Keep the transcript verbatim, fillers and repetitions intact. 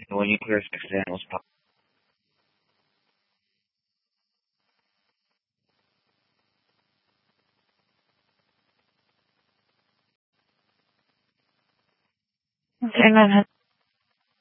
And when you hear Sex Daniels pop, and then